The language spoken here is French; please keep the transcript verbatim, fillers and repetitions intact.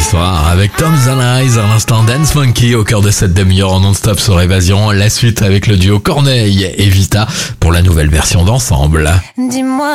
soir avec Tom Zanise, à l'instant Dance Monkey au cœur de cette demi-heure en non-stop sur Évasion. La suite avec le duo Corneille et Vita pour la nouvelle version d'Ensemble. Dis-moi.